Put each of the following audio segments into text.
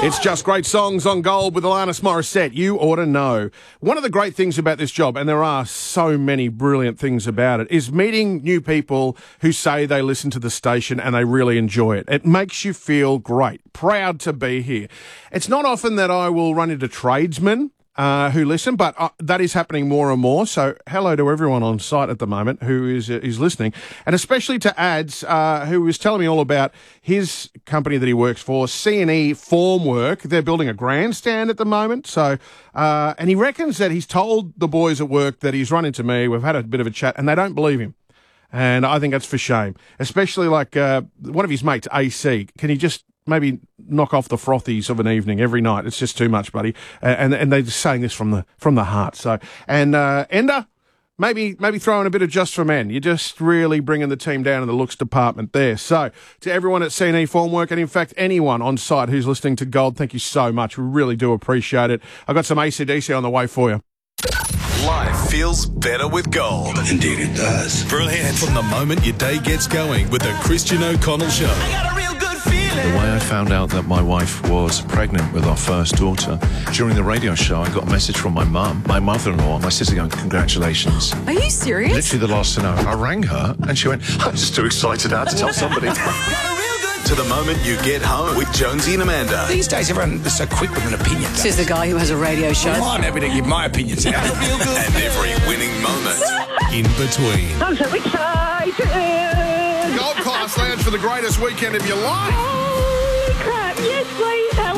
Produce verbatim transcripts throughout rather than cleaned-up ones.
It's just great songs on Gold with Alanis Morissette. You ought to know. One of the great things about this job, and there are so many brilliant things about it, is meeting new people who say they listen to the station and they really enjoy it. It makes you feel great, proud to be here. It's not often that I will run into tradesmen Uh, who listen, but uh, that is happening more and more. So hello to everyone on site at the moment who is uh, is listening, and especially to Ads, uh, who was telling me all about his company that he works for, C and E Formwork. They're building a grandstand at the moment. So, uh, and he reckons that he's told the boys at work that he's run into me. We've had a bit of a chat, and they don't believe him. And I think that's for shame, especially like uh, one of his mates, A C. Can he just maybe knock off the frothies of an evening every night? It's just too much, buddy. And and they're just saying this from the from the heart. So, and uh, Ender, maybe maybe throw in a bit of Just for Men. You're just really bringing the team down in the looks department there. So, to everyone at C and E Formwork, and in fact anyone on site who's listening to Gold, thank you so much. We really do appreciate it. I've got some A C D C on the way for you. Life feels better with Gold. Indeed it does. Brilliant. From the moment your day gets going with the Christian O'Connell Show. I got a real good feeling. The way I found out that my wife was pregnant with our first daughter, during the radio show, I got a message from my mum, my mother-in-law, my sister going, congratulations. Are you serious? Literally the last to know. I rang her and she went, I'm just too excited. I had to tell somebody. To the moment you get home with Jonesy and Amanda. These days, everyone is so quick with an opinion. Says the guy who has a radio show. Well, I'm happy to give my opinions out. And every winning moment in between. I'm so excited. Gold Class Lounge for the greatest weekend of your life. Holy crap. Yes, please. Hello.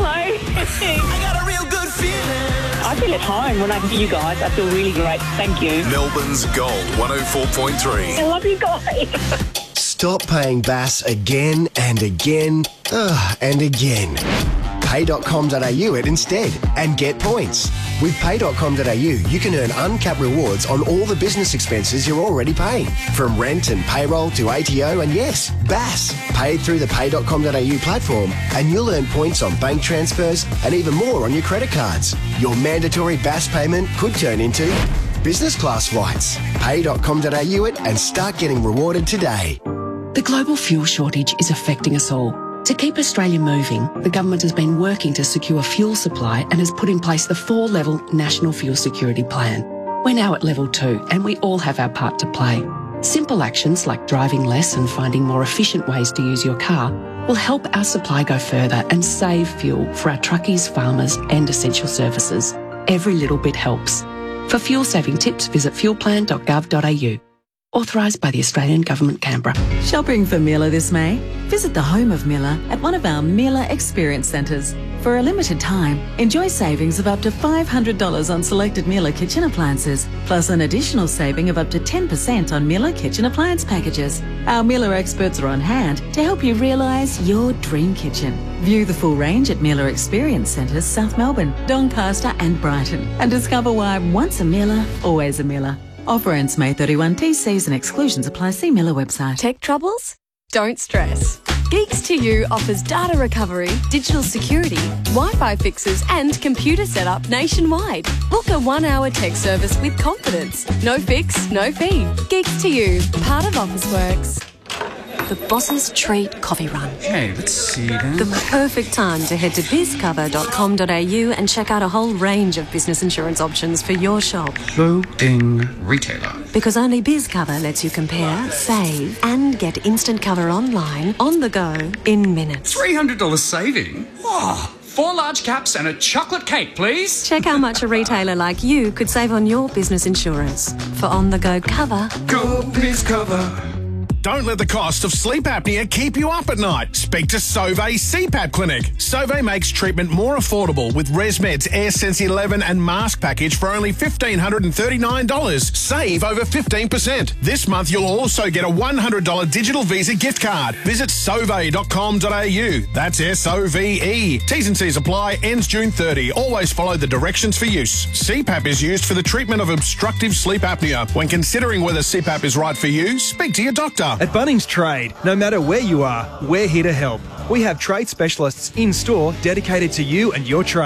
I got a real good feeling. I feel at home when I hear you guys. I feel really great. Thank you. Melbourne's Gold one oh four point three. I love you guys. Stop paying Bass again and again ugh, and again. pay dot com dot a u it instead and get points. With pay dot com dot a u, you can earn uncapped rewards on all the business expenses you're already paying, from rent and payroll to A T O and, yes, Bass. Paid through the pay dot com dot a u platform, and you'll earn points on bank transfers and even more on your credit cards. Your mandatory Bass payment could turn into business class flights. pay dot com dot a u it and start getting rewarded today. The global fuel shortage is affecting us all. To keep Australia moving, the government has been working to secure fuel supply and has put in place the four-level National Fuel Security Plan. We're now at level two, and we all have our part to play. Simple actions like driving less and finding more efficient ways to use your car will help our supply go further and save fuel for our truckies, farmers and essential services. Every little bit helps. For fuel-saving tips, visit fuel plan dot gov dot a u. Authorised by the Australian Government, Canberra. Shopping for Miller this May? Visit the home of Miller at one of our Miller Experience Centres. For a limited time, enjoy savings of up to five hundred dollars on selected Miller kitchen appliances, plus an additional saving of up to ten percent on Miller kitchen appliance packages. Our Miller experts are on hand to help you realise your dream kitchen. View the full range at Miller Experience Centres, South Melbourne, Doncaster and Brighton, and discover why once a Miller, always a Miller. Offer ends May thirty-first. T Cs and exclusions apply. See Miller website. Tech troubles? Don't stress. Geeks to You offers data recovery, digital security, Wi-Fi fixes and computer setup nationwide. Book a one-hour tech service with confidence. No fix, no fee. Geeks to You, part of Officeworks. The Boss's Treat Coffee Run. Hey, let's see then. The perfect time to head to biz cover dot com dot a u and check out a whole range of business insurance options for your shop. Loading retailer. Because only BizCover lets you compare, save and get instant cover online, on the go, in minutes. three hundred dollars saving? Wow. Four large caps and a chocolate cake, please. Check how much a retailer like you could save on your business insurance. For on-the-go cover, go BizCover. Don't let the cost of sleep apnea keep you up at night. Speak to Sauvé C PAP Clinic. Sauvé makes treatment more affordable with ResMed's AirSense eleven and mask package for only one thousand five hundred thirty-nine dollars. Save over fifteen percent. This month you'll also get a one hundred dollars digital Visa gift card. Visit sauve dot com dot a u. That's S O V E. T's and C's apply. Ends June thirtieth. Always follow the directions for use. C PAP is used for the treatment of obstructive sleep apnea. When considering whether C PAP is right for you, speak to your doctor. At Bunnings Trade, no matter where you are, we're here to help. We have trade specialists in store dedicated to you and your trade.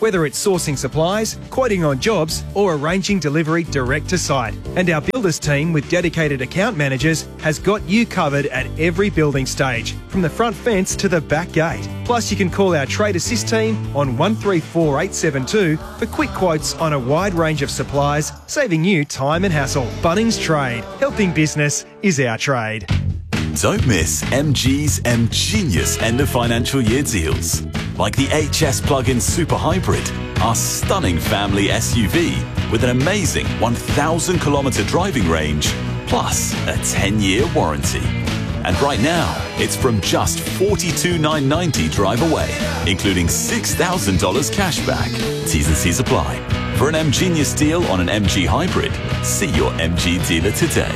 whether it's sourcing supplies, quoting on jobs, or arranging delivery direct to site. And our builders team with dedicated account managers has got you covered at every building stage, from the front fence to the back gate. Plus, you can call our Trade Assist team on one three four eight seven two for quick quotes on a wide range of supplies, saving you time and hassle. Bunnings Trade. Helping business is our trade. Don't miss M G's M Genius end of financial year deals. Like the H S Plug-in Super Hybrid, our stunning family S U V with an amazing one thousand kilometre driving range, plus a ten-year warranty. And right now, it's from just forty-two thousand nine hundred ninety dollars drive away, including six thousand dollars cash back. T's and C's apply. For an M Genius deal on an M G Hybrid, see your M G dealer today.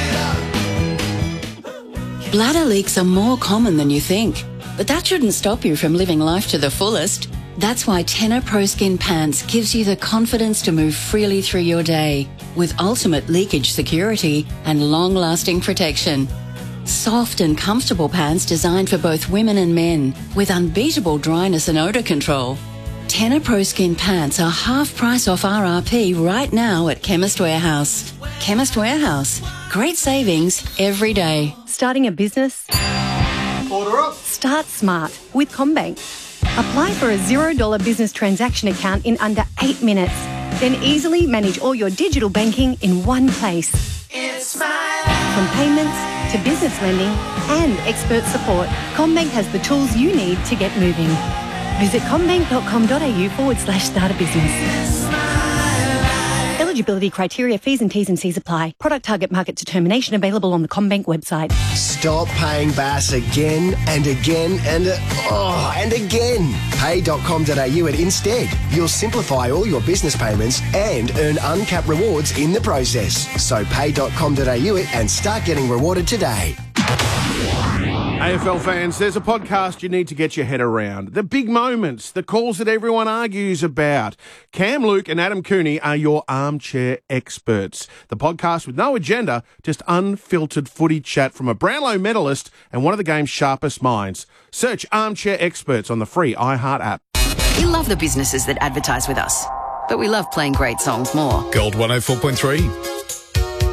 Bladder leaks are more common than you think, but that shouldn't stop you from living life to the fullest. That's why Tenor Pro Skin Pants gives you the confidence to move freely through your day with ultimate leakage security and long-lasting protection. Soft and comfortable pants designed for both women and men with unbeatable dryness and odour control. Tenor Pro Skin Pants are half price off R R P right now at Chemist Warehouse. Chemist Warehouse. Great savings every day. Starting a business? Order up. Start smart with CommBank. Apply for a zero dollar business transaction account in under eight minutes. Then easily manage all your digital banking in one place. It's my life. From payments to business lending and expert support, CommBank has the tools you need to get moving. Visit commbank.com.au forward slash start a business. Eligibility criteria, fees and T's and C's apply. Product target market determination available on the CommBank website. Stop paying Bass again and again and uh, oh, and again. pay dot com dot a u at Instead. You'll simplify all your business payments and earn uncapped rewards in the process. So pay dot com dot a u and start getting rewarded today. A F L fans, there's a podcast you need to get your head around. The big moments, the calls that everyone argues about. Cam Luke and Adam Cooney are your armchair experts. The podcast with no agenda, just unfiltered footy chat from a Brownlow medalist and one of the game's sharpest minds. Search Armchair Experts on the free iHeart app. We love the businesses that advertise with us, but we love playing great songs more. Gold one oh four point three.